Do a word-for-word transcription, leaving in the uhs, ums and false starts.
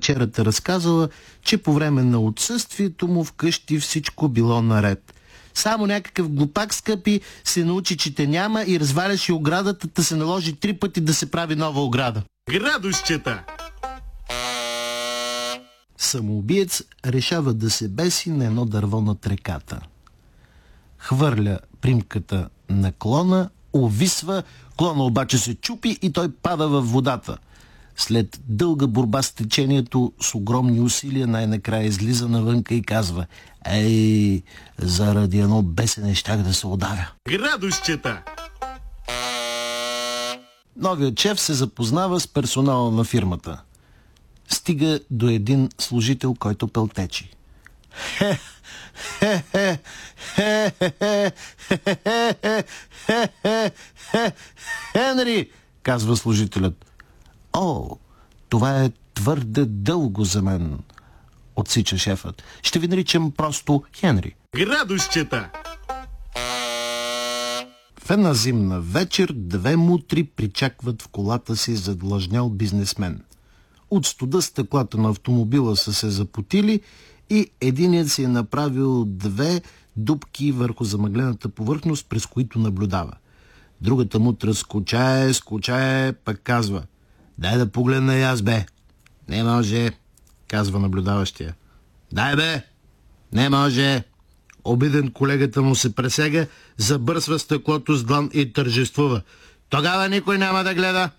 вечерата разказала, че по време на отсъствието му вкъщи всичко било наред. Само някакъв глупак, скъпи, се научи, че те няма и разваляше оградата, да се наложи три пъти да се прави нова ограда. Градусчета! Самоубиец решава да се беси на едно дърво над реката. Хвърля примката на клона, увисва, клона обаче се чупи и той пада във водата. След дълга борба с течението, с огромни усилия, най-накрая излиза навънка и казва: „Ей, заради едно бесене щях да се удавя." Градусчета! Новият шеф се запознава с персонала на фирмата. Стига до един служител, който пълтечи. Хе, хе, хе, хе, хе, хе, хе, хе, хе, хе, Хенри, казва служителят. О, това е твърде дълго за мен, отсича шефът. Ще ви наричам просто Хенри. Градусчета! В една зимна вечер две мутри причакват в колата си задлъжнял бизнесмен. От студа стъклата на автомобила са се запотили и единият си е направил две дупки върху замъглената повърхност, през които наблюдава. Другата мутра скучае, скучае, пък казва: „Дай да погледна и аз, бе." „Не може," казва наблюдаващия. „Дай, бе." „Не може." Обиден колегата му се пресега, забърсва стъклото с длан и тържествува: „Тогава никой няма да гледа."